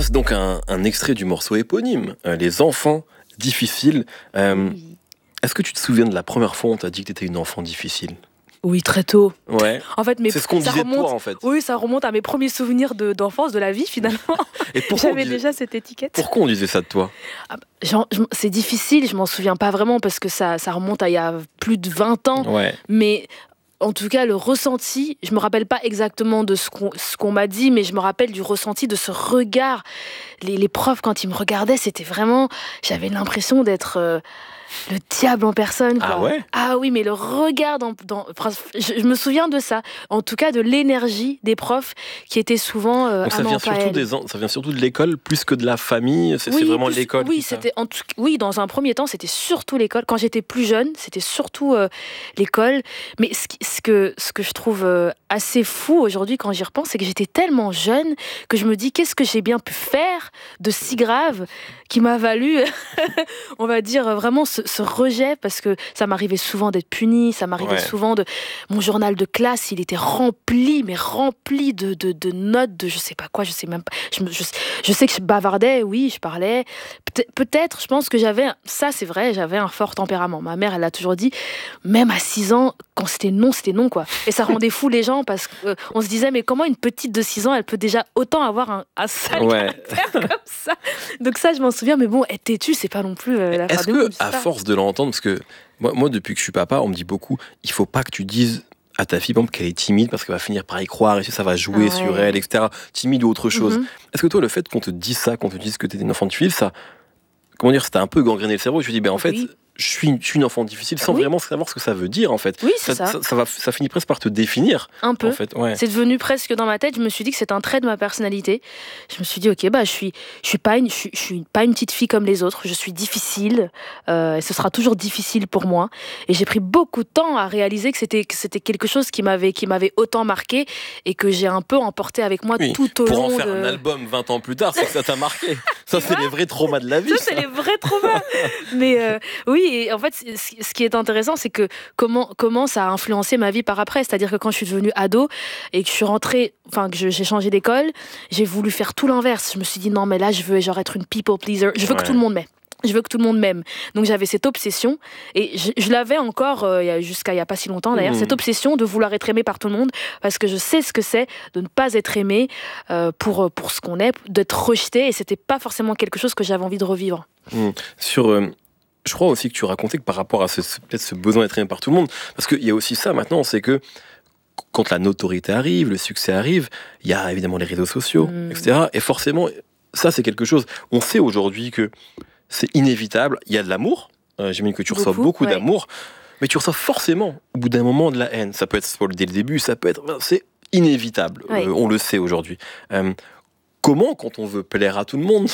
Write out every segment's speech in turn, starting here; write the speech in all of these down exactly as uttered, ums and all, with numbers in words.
c'est donc un, un extrait du morceau éponyme, euh, Les enfants difficiles. Euh, Oui. Est-ce que tu te souviens de la première fois où on t'a dit que tu étais une enfant difficile? Oui, très tôt. Ouais. En fait, mais C'est ce qu'on ça disait de remonte. toi, en fait. Oui, ça remonte à mes premiers souvenirs de, d'enfance, de la vie finalement. Et pourquoi on, J'avais disait... déjà cette étiquette. pourquoi on disait ça de toi? Ah bah, genre, je- c'est difficile, je m'en souviens pas vraiment parce que ça, ça remonte à il y a plus de vingt ans. Ouais. Mais en tout cas, le ressenti, je me rappelle pas exactement de ce qu'on, ce qu'on m'a dit, mais je me rappelle du ressenti de ce regard. Les, les profs, quand ils me regardaient, c'était vraiment. J'avais l'impression d'être. euh, Le diable en personne, quoi. Ah ouais? Ah oui, mais le regard dans, dans- enfin, je, je me souviens de ça. En tout cas, de l'énergie des profs qui était souvent euh, Donc ça ah non, vient, pas surtout elle. des, en- ça vient surtout de l'école plus que de la famille. C'est, c'est Oui, vraiment plus- l'école. Oui, qui t'a- c'était en tout- oui, dans un premier temps, c'était surtout l'école. Quand j'étais plus jeune, c'était surtout euh, l'école. Mais ce, qui- ce que ce que je trouve euh, assez fou aujourd'hui quand j'y repense, c'est que j'étais tellement jeune que je me dis qu'est-ce que j'ai bien pu faire de si grave qui m'a valu, on va dire vraiment ce, ce rejet, parce que ça m'arrivait souvent d'être punie, ça m'arrivait Ouais. souvent de mon journal de classe, il était rempli, mais rempli de, de, de notes, de je sais pas quoi, je sais même pas. Je, me- je, je sais que je bavardais, oui, je parlais. Peut- Peut-être, je pense que j'avais, ça c'est vrai, j'avais un fort tempérament. Ma mère, elle a toujours dit, même à six ans, quand c'était non, c'était non, quoi. Et ça rendait fou les gens parce qu'on se disait, mais comment une petite de six ans, elle peut déjà autant avoir un, un sale Ouais. caractère comme ça. Donc ça, je m'en souviens, mais bon, être têtu, c'est pas non plus euh, la fin Est-ce du que, monde, je à sais pas. force de l'entendre, parce que moi, moi, depuis que je suis papa, on me dit beaucoup, il faut pas que tu dises à ta fille, par exemple, qu'elle est timide parce qu'elle va finir par y croire et ça va jouer Ah ouais. sur elle, et cetera. Timide ou autre chose. Mhm. Est-ce que toi, le fait qu'on te dise ça, qu'on te dise que t'es une enfant difficile, ça, comment dire, c'était un peu gangréné le cerveau. Je me dis, ben en fait, Oui. je suis, je suis une enfant difficile sans Oui. vraiment savoir ce que ça veut dire, en fait. Oui, c'est ça. ça, ça va, ça finit presque par te définir, Un peu. en fait. Ouais. C'est devenu presque dans ma tête. Je me suis dit que c'est un trait de ma personnalité. Je me suis dit, ok, bah, je suis, je suis pas une, je suis, je suis pas une petite fille comme les autres. Je suis difficile. Euh, et ce sera toujours difficile pour moi. Et j'ai pris beaucoup de temps à réaliser que c'était, que c'était quelque chose qui m'avait, qui m'avait autant marqué et que j'ai un peu emporté avec moi Oui, tout au Pour long en faire de. un album vingt ans plus tard, c'est que ça t'a marqué. Ça, c'est les vrais traumas de la vie. Ça, c'est les vrais traumas. Mais euh, oui, et en fait, c- ce qui est intéressant, c'est que comment, comment ça a influencé ma vie par après. C'est-à-dire que quand je suis devenue ado et que je suis rentrée, enfin, que je- j'ai changé d'école, j'ai voulu faire tout l'inverse. Je me suis dit, non, mais là, je veux genre être une people pleaser. Je veux Ouais. que tout le monde m'aime. Je veux que tout le monde m'aime. Donc j'avais cette obsession, et je, je l'avais encore euh, il y a- jusqu'à il n'y a pas si longtemps d'ailleurs, Mmh. cette obsession de vouloir être aimé par tout le monde, parce que je sais ce que c'est de ne pas être aimé euh, pour, pour ce qu'on est, d'être rejeté, et c'était pas forcément quelque chose que j'avais envie de revivre. Mmh. Sur, euh, je crois aussi que tu racontais que par rapport à ce, ce- peut-être ce besoin d'être aimé par tout le monde, parce qu'il y a aussi ça maintenant, c'est que quand la notoriété arrive, le succès arrive, il y a évidemment les réseaux sociaux, Mmh. et cetera. Et forcément, ça c'est quelque chose. On sait aujourd'hui que c'est inévitable. Il y a de l'amour. Euh, J'imagine que tu reçois Beaucoup, beaucoup ouais. d'amour, mais tu reçois forcément au bout d'un moment de la haine. Ça peut être soit dès le début, ça peut être, enfin, c'est inévitable. Ouais. Euh, on le sait aujourd'hui. Euh, Comment, quand on veut plaire à tout le monde,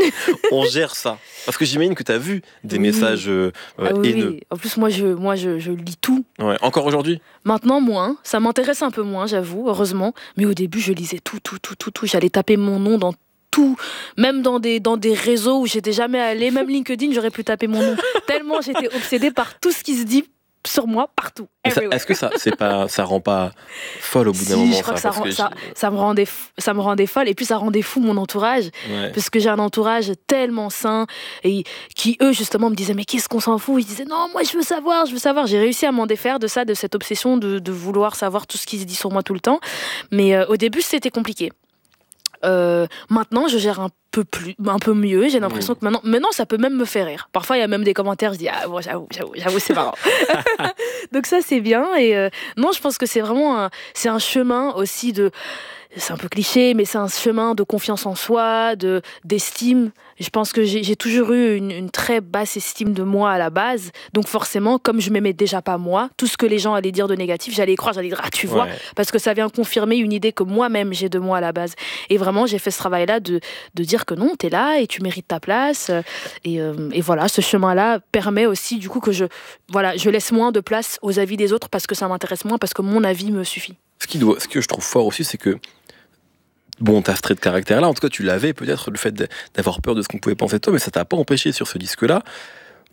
on gère ça? Parce que j'imagine que tu as vu des Oui. messages euh, euh, Ah oui, haineux. oui. En plus, moi, je, moi je, je lis tout. Ouais. Encore aujourd'hui? Maintenant, moins. Ça m'intéresse un peu moins, j'avoue, heureusement. Mais au début, je lisais tout, tout, tout, tout, tout. J'allais taper mon nom dans tout. Même dans des, dans des réseaux où j'étais jamais allée. Même LinkedIn, j'aurais pu taper mon nom. Tellement j'étais obsédée par tout ce qui se dit sur moi, partout. Mais ça- everywhere. Est-ce que ça, c'est pas, ça rend pas folle au bout d'un Si, moment? je crois que ça, parce rend- que ça, j'ai- ça me rendait, f- ça me rendait folle. Et puis, ça rendait fou mon entourage. Ouais. Parce que j'ai un entourage tellement sain et qui, eux, justement, me disaient, mais qu'est-ce qu'on s'en fout? Ils disaient, non, moi, je veux savoir, je veux savoir. J'ai réussi à m'en défaire de ça, de cette obsession de, de vouloir savoir tout ce qui se dit sur moi tout le temps. Mais euh, au début, c'était compliqué. Euh, maintenant, je gère un peu plus, un peu mieux. J'ai l'impression Mmh. que maintenant, maintenant, ça peut même me faire rire. Parfois, il y a même des commentaires. Je dis ah bon, j'avoue, j'avoue, j'avoue, c'est marrant. Donc ça, c'est bien. Et euh, non, je pense que c'est vraiment, un, c'est un chemin aussi de. C'est un peu cliché, mais c'est un chemin de confiance en soi, de d'estime. Je pense que j'ai j'ai toujours eu une, une très basse estime de moi à la base. Donc forcément, comme je m'aimais déjà pas moi, tout ce que les gens allaient dire de négatif, j'allais y croire, j'allais dire ah tu vois, Ouais. parce que ça vient confirmer une idée que moi-même j'ai de moi à la base. Et vraiment, j'ai fait ce travail-là de, de dire que non, t'es là et tu mérites ta place. Et, euh, et voilà, ce chemin-là permet aussi du coup que je, voilà, je laisse moins de place aux avis des autres parce que ça m'intéresse moins, parce que mon avis me suffit. Ce, qui doit, ce que je trouve fort aussi, c'est que bon, t'as ce trait de caractère-là, en tout cas tu l'avais peut-être, le fait de- d'avoir peur de ce qu'on pouvait penser de toi, mais ça t'a pas empêché sur ce disque-là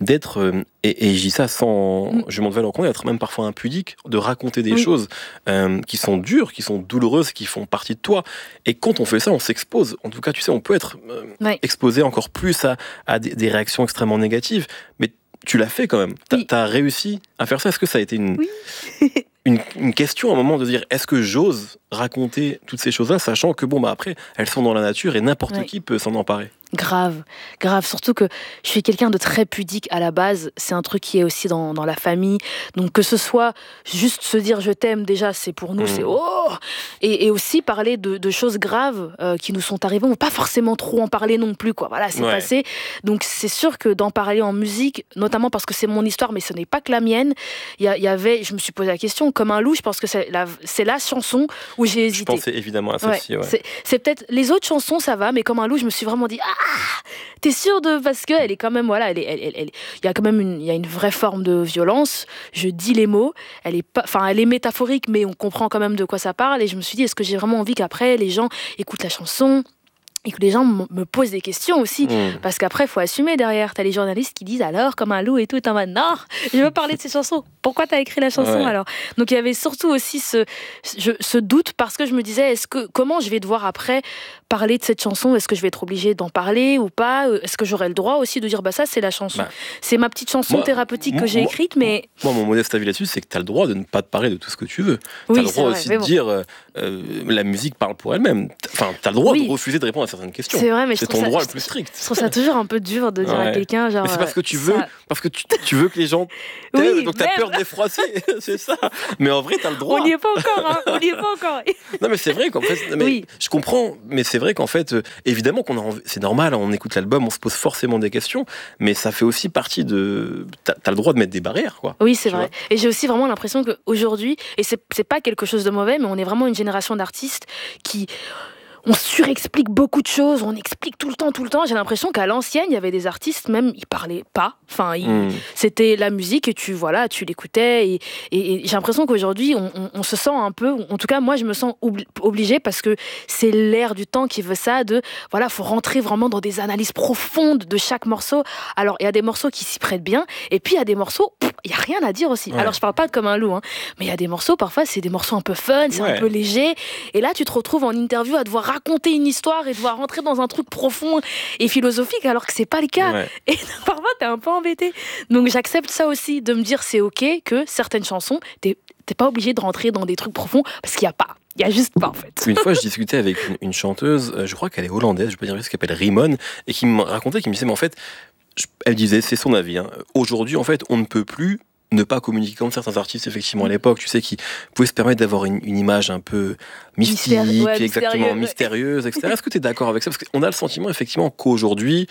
d'être, euh, et, et je dis ça sans, Mm. je m'en devais leur compte, d'être même parfois impudique, de raconter des Oui. choses euh, qui sont dures, qui sont douloureuses, qui font partie de toi. Et quand on fait ça, on s'expose. En tout cas, tu sais, on peut être euh, Ouais. exposé encore plus à, à des, des réactions extrêmement négatives. Mais tu l'as fait quand même. T'as, Oui. t'as réussi à faire ça. Est-ce que ça a été une, Oui. une, une question à un moment de dire, est-ce que j'ose raconter toutes ces choses-là, sachant que bon, bah après, elles sont dans la nature et n'importe Ouais. qui peut s'en emparer. Grave, grave. Surtout que je suis quelqu'un de très pudique à la base. C'est un truc qui est aussi dans, dans la famille. Donc que ce soit juste se dire je t'aime, déjà, c'est pour nous, Mmh. c'est oh. Et, et aussi parler de, de choses graves euh, qui nous sont arrivées. On va pas forcément trop en parler non plus, quoi. Voilà, c'est Ouais. passé. Donc c'est sûr que d'en parler en musique, notamment parce que c'est mon histoire, mais ce n'est pas que la mienne. Il y, a- il y avait, je me suis posé la question, comme un loup. Je pense que c'est la, c'est la chanson où j'ai Je hésité. pensais évidemment à Ouais, celle-ci. Ouais. c'est, c'est peut-être les autres chansons ça va, mais comme un loup je me suis vraiment dit ah t'es sûre de, parce que elle est quand même voilà elle est elle, elle, elle- il y a quand même une il y a une vraie forme de violence. Je dis les mots, elle est pas enfin elle est métaphorique mais on comprend quand même de quoi ça parle et je me suis dit est-ce que j'ai vraiment envie qu'après les gens écoutent la chanson et que les gens m- me posent des questions aussi. Mmh. Parce qu'après, il faut assumer derrière. T'as les journalistes qui disent alors, comme un loup et tout, et t'es en mode non, je veux parler de ces chansons. Pourquoi t'as écrit la chanson Ouais. alors? Donc il y avait surtout aussi ce, je- ce doute parce que je me disais, est-ce que, comment je vais devoir après parler de cette chanson? Est-ce que je vais être obligée d'en parler ou pas? Est-ce que j'aurai le droit aussi de dire, bah ça, c'est la chanson? Bah, C'est ma petite chanson moi- thérapeutique moi- que j'ai moi- écrite, mais Moi, mon modeste avis là-dessus, c'est que tu as le droit de ne pas te parler de tout ce que tu veux. Tu as oui, le c'est droit vrai. aussi mais de bon. dire euh, euh, la musique parle pour elle-même. Enfin, tu as le droit Oui. de refuser de répondre à certaines questions. C'est vrai, mais je C'est trouve ton ça, droit je- le plus strict. je trouve ça toujours un peu dur de dire à Ouais. quelqu'un, genre. Mais c'est parce que tu veux, ça- parce que tu, tu veux que les gens t'aiment, Oui, donc tu as même. peur de les froisser, c'est ça. Mais en vrai, tu as le droit. On n'y est pas encore, hein. On n'y est pas encore. Non, mais c'est vrai qu'en fait, non, mais Oui. je comprends, mais c'est vrai qu'en fait, euh, évidemment qu'on a envie- c'est normal, on écoute l'album, on se pose forcément des questions, mais ça fait aussi partie de. T'as as le droit de mettre des barrières, quoi. Oui, c'est Tu vrai. vois. Et j'ai aussi vraiment l'impression qu'aujourd'hui, et c'est c'est pas quelque chose de mauvais, mais on est vraiment une génération d'artistes qui. On surexplique beaucoup de choses, on explique tout le temps, tout le temps. J'ai l'impression qu'à l'ancienne, il y avait des artistes, même, ils parlaient pas. Enfin, ils- Mmh. c'était la musique et tu, voilà, tu l'écoutais. Et, et- et j'ai l'impression qu'aujourd'hui, on, on- on se sent un peu, en tout cas, moi, je me sens obli- obligée parce que c'est l'ère du temps qui veut ça, de, voilà, faut rentrer vraiment dans des analyses profondes de chaque morceau. Alors, il y a des morceaux qui s'y prêtent bien, et puis il y a des morceaux, pff, il y a rien à dire aussi. Ouais. Alors, je parle pas de comme un loup, hein, mais il y a des morceaux, parfois, c'est des morceaux un peu fun, c'est Ouais. un peu léger. Et là, tu te retrouves en interview à devoir raconter une histoire et devoir rentrer dans un truc profond et philosophique, alors que c'est pas le cas. Ouais. Et parfois, t'es un peu embêté. Donc, j'accepte ça aussi, de me dire c'est ok que certaines chansons, t'es t'es pas obligé de rentrer dans des trucs profonds parce qu'il y a pas. Il y a juste pas, en fait. Une fois, je discutais avec une, une chanteuse, euh, je crois qu'elle est hollandaise, je peux dire ce qu'elle s'appelle Rimon, et qui me racontait, qui me disait, mais en fait, je- elle disait, c'est son avis, hein, aujourd'hui, en fait, on ne peut plus ne pas communiquer comme certains artistes, effectivement, à l'époque, tu sais, qui pouvaient se permettre d'avoir une, une image un peu mystique, Mystère- ouais, exactement, mystérieux, ouais. mystérieuse, et cetera. Est-ce que tu es d'accord avec ça? Parce qu'on a le sentiment, effectivement, qu'aujourd'hui,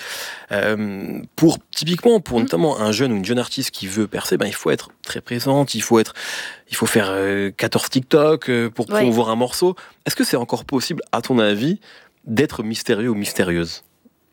euh, pour, typiquement, pour Mm. notamment un jeune ou une jeune artiste qui veut percer, ben, il faut être très présente, il faut être, il faut faire euh, quatorze TikTok euh, pour Ouais. promouvoir un morceau. Est-ce que c'est encore possible, à ton avis, d'être mystérieux ou mystérieuse?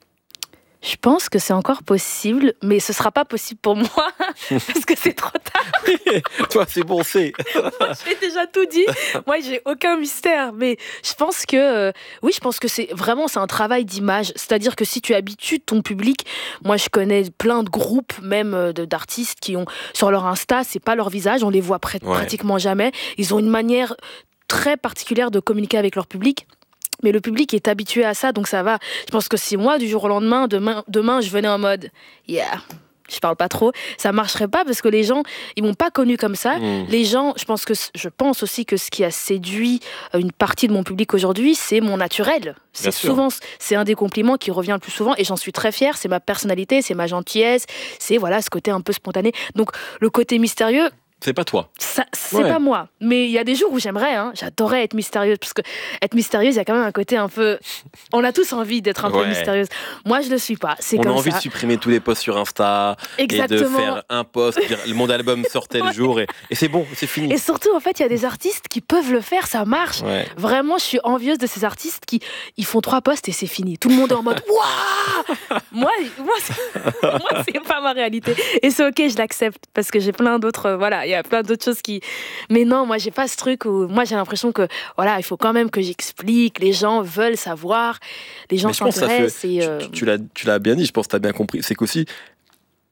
Je pense que c'est encore possible, mais ce sera pas possible pour moi parce que c'est trop tard. Toi, c'est bon, c'est. J'ai déjà tout dit. Moi, j'ai aucun mystère. Mais je pense que, euh, oui, je pense que c'est vraiment c'est un travail d'image. C'est-à-dire que si tu habitues ton public, moi, je connais plein de groupes, même euh, de- d'artistes qui ont sur leur Insta, c'est pas leur visage, on les voit pr- Ouais. pratiquement jamais. Ils ont une manière très particulière de communiquer avec leur public. Mais le public est habitué à ça, donc ça va. Je pense que si moi, du jour au lendemain, demain, demain je venais en mode « Yeah », je parle pas trop, ça marcherait pas parce que les gens, ils m'ont pas connu comme ça. Mmh. Les gens, je pense que je pense aussi que ce qui a séduit euh, une partie de mon public aujourd'hui, c'est mon naturel. C'est Bien sûr. souvent, c'est un des compliments qui revient le plus souvent et j'en suis très fière. C'est ma personnalité, c'est ma gentillesse, c'est voilà ce côté un peu spontané. Donc le côté mystérieux, C'est pas toi. ça, c'est Ouais. pas moi. Mais il y a des jours où j'aimerais, hein, j'adorais être mystérieuse parce que être mystérieuse, il y a quand même un côté un peu. On a tous envie d'être un peu Ouais. mystérieuse. Moi, je le suis pas. C'est On a comme envie ça. de supprimer tous les posts sur Insta et de Exactement. faire un post, dire mon album sort tel Ouais. jour et, et c'est bon, c'est fini. Et surtout, en fait, il y a des artistes qui peuvent le faire, ça marche. Ouais. Vraiment, je suis envieuse de ces artistes qui ils font trois posts et c'est fini. Tout le monde est en mode waouh. Moi, moi, c'est, moi, c'est pas ma réalité. Et c'est ok, je l'accepte parce que j'ai plein d'autres. euh, Voilà, il y a plein d'autres choses qui. Mais non, moi, j'ai pas ce truc où moi, j'ai l'impression que voilà, il faut quand même que j'explique. Les gens veulent savoir. Les gens Mais je pense que ça fait- s'intéressent et. Tu- euh, Tu, tu l'as, tu l'as bien dit, je pense que tu as bien compris. C'est qu'aussi,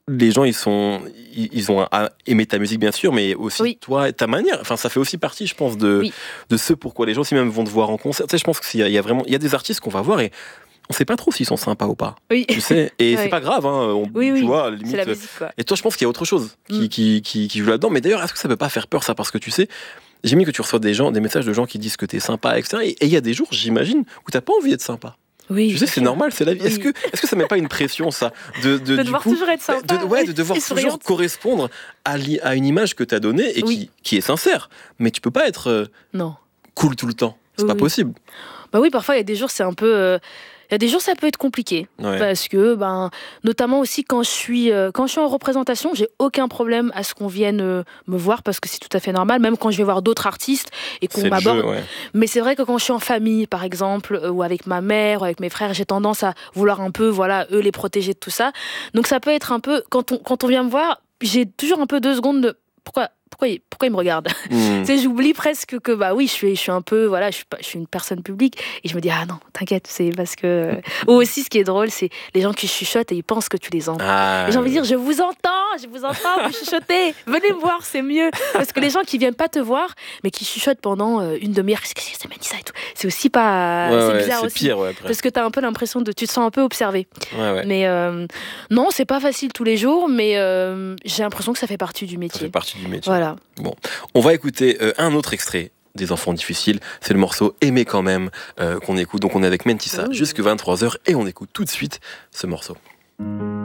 les gens, ils sont, ils, ils ont à aimer ta musique bien sûr, mais aussi Oui. toi, ta manière. Enfin, ça fait aussi partie, je pense, de, Oui. de ce pourquoi les gens, si même vont te voir en concert. Tu sais, je pense qu'il y a, il y a vraiment, il y a des artistes qu'on va voir et on sait pas trop s'ils sont sympas ou pas. Oui. Tu sais, et Ouais. c'est pas grave. Hein, on- Oui, tu oui. vois, à la C'est limite, la musique, quoi. et toi, je pense qu'il y a autre chose qui, Mm. qui, qui, qui joue là-dedans. Mais d'ailleurs, est-ce que ça peut pas faire peur, ça? Parce que tu sais, j'ai mis que tu reçois des gens, des messages de gens qui disent que t'es sympa, et cetera. Et et il y a des jours, j'imagine, où t'as pas envie d'être sympa. Oui. Tu sais, bien c'est sûr. normal, c'est la vie. Est-ce Oui. que, est-ce que ça met pas une pression, ça, de, de, De du devoir coup, toujours être sympa. de, ouais, de oui, devoir et toujours souriante. correspondre à, l'i- à une image que t'as donnée et qui, Oui. qui est sincère. Mais tu peux pas être euh, Non. cool tout le temps. C'est Oui, pas oui. possible. Bah oui, parfois il y a des jours c'est un peu, euh, il y a des jours ça peut être compliqué Ouais. parce que ben notamment aussi quand je suis euh, quand je suis en représentation, j'ai aucun problème à ce qu'on vienne euh, me voir parce que c'est tout à fait normal, même quand je vais voir d'autres artistes et qu'on C'est le m'aborde. jeu, ouais. Mais c'est vrai que quand je suis en famille, par exemple, euh, ou avec ma mère, ou avec mes frères, j'ai tendance à vouloir un peu, voilà, eux les protéger de tout ça. Donc ça peut être un peu quand on quand on vient me voir, j'ai toujours un peu deux secondes de pourquoi pourquoi il, pourquoi il me regarde. Hmm. Tu sais, j'oublie presque que bah oui, je suis, je suis un peu, voilà, je suis, pas, je suis une personne publique et je me dis ah non, t'inquiète, c'est parce que. Ou aussi, ce qui est drôle, c'est les gens qui chuchotent et ils pensent que tu les entends. Ah, Et j'ai envie de dire, je vous entends, je vous entends, vous chuchotez, venez me voir, c'est mieux. Parce que les gens qui viennent pas te voir, mais qui chuchotent pendant euh, une demi-heure, qu'est-ce que c'est, c'est Mélissa et tout, c'est aussi pas, ouais, c'est ouais, bizarre c'est aussi. pire, ouais, presque. Parce que t'as un peu l'impression de, tu te sens un peu observé. Ouais, ouais. Mais euh, non, c'est pas facile tous les jours, mais euh, j'ai l'impression que ça fait partie du Ça métier. fait partie du métier. Voilà. On va écouter euh, un autre extrait des Enfants difficiles. C'est le morceau Aimer quand même euh, qu'on écoute. Donc on est avec Mentissa Ouh. jusque vingt-trois heures et on écoute tout de suite ce morceau. Thank